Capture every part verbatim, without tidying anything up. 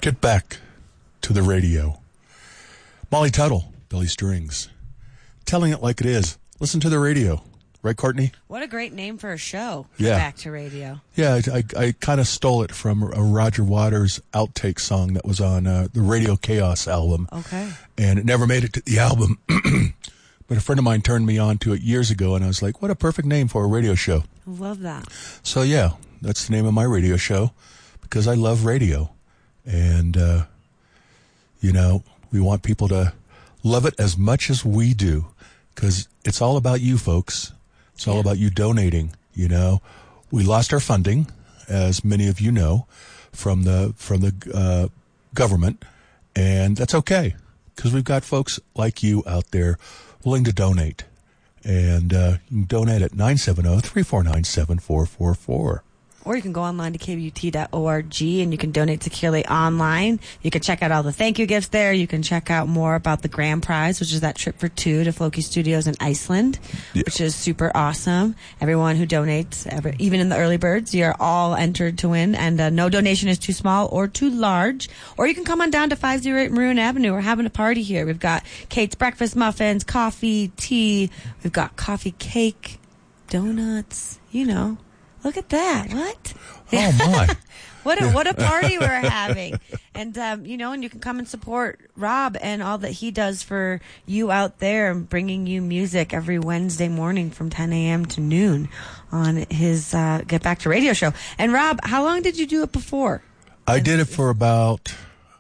Get back to the radio. Molly Tuttle, Billy Strings. Telling it like it is. Listen to the radio. Right, Courtney? What a great name for a show. Get yeah. back to radio. Yeah, I, I, I kind of stole it from a Roger Waters outtake song that was on uh, the Radio Chaos album. Okay. And it never made it to the album. But a friend of mine turned me on to it years ago, and I was like, what a perfect name for a radio show. I love that. So, yeah, that's the name of my radio show because I love radio. And, uh, you know, we want people to love it as much as we do because it's all about you, folks. It's all yeah. about you donating, you know. We lost our funding, as many of you know, from the from the uh, government, and that's okay because we've got folks like you out there willing to donate. And uh, you can donate at nine seven zero, three four nine, seven four four four. Or you can go online to K B U T dot org and you can donate securely online. You can check out all the thank you gifts there. You can check out more about the grand prize, which is that trip for two to Floki Studios in Iceland, yeah. which is super awesome. Everyone who donates, every, even in the early birds, you're all entered to win. And uh, no donation is too small or too large. Or you can come on down to five oh eight Maroon Avenue. We're having a party here. We've got Kate's Breakfast Muffins, coffee, tea. We've got coffee cake, donuts, you know. Look at that. What? Oh, my. what a what a party we're having. And, um, you know, and you can come and support Rob and all that he does for you out there and bringing you music every Wednesday morning from ten a.m. to noon on his uh, Get Back to Radio show. And, Rob, how long did you do it before? I did it for about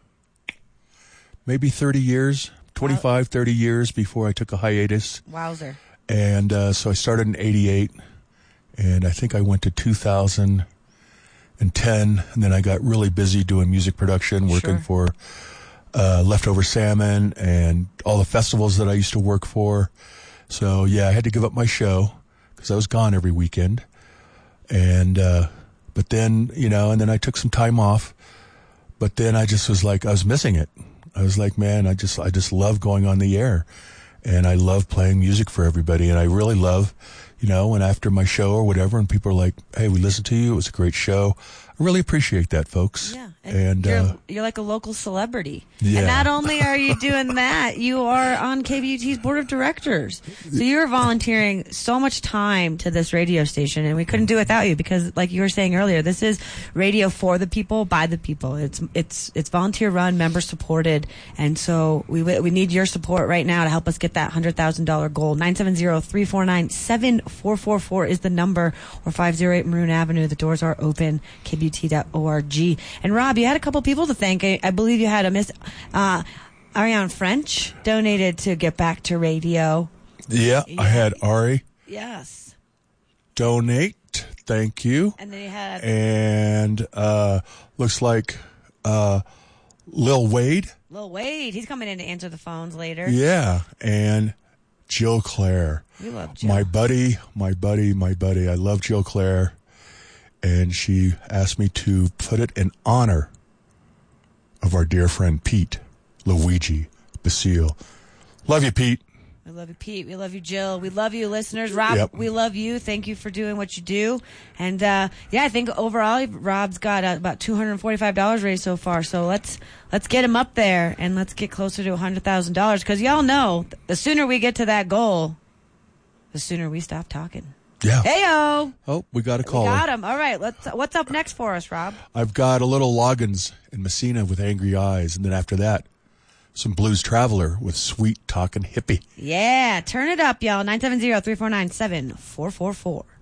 maybe thirty years, twenty-five, thirty years before I took a hiatus. Wowzer. And uh, so I started in eighty-eight. And I think I went to two thousand ten, and then I got really busy doing music production, working sure. for uh, Leftover Salmon and all the festivals that I used to work for. So, yeah, I had to give up my show because I was gone every weekend. And, uh, but then, you know, and then I took some time off. But then I just was like, I was missing it. I was like, man, I just, I just love going on the air. And I love playing music for everybody. And I really love, you know, and after my show or whatever, and people are like, hey, we listened to you. It was a great show. I really appreciate that, folks. Yeah. And, and you're, uh, you're like a local celebrity. Yeah. And not only are you doing that, you are on K B U T's board of directors. So you're volunteering so much time to this radio station, and we couldn't do it without you because, like you were saying earlier, this is radio for the people, by the people. It's it's it's volunteer run, member supported, and so we we need your support right now to help us get that one hundred thousand dollars goal. nine seven zero, three four nine, seven four four four is the number, or five oh eight Maroon Avenue. The doors are open, K B U T dot org. And Rob, you had a couple people to thank. I, I believe you had a Miss uh, Ariane French donated to Get Back to Radio. Yeah, yeah, I had Ari. Yes. Donate. Thank you. And then you had. And uh, looks like uh, Lil Wade. Lil Wade. He's coming in to answer the phones later. Yeah, and Jill Clare. We love Jill. My buddy, my buddy, my buddy. I love Jill Clare. And she asked me to put it in honor of our dear friend Pete Luigi Basile. Love you, Pete. We love you, Pete. We love you, Jill. We love you, listeners. Rob, yep. we love you. Thank you for doing what you do. And, uh, yeah, I think overall Rob's got uh, about two hundred forty-five dollars raised so far. So let's let's get him up there and let's get closer to one hundred thousand dollars because y'all know the sooner we get to that goal, the sooner we stop talking. Yeah. Hey-o. Oh, we got a caller. We got him. All right. Let's. What's up next for us, Rob? I've got a little Loggins in Messina with Angry Eyes. And then after that, some Blues Traveler with Sweet Talkin' Hippie. Yeah. Turn it up, y'all. nine seven zero, three four nine, seven four four four.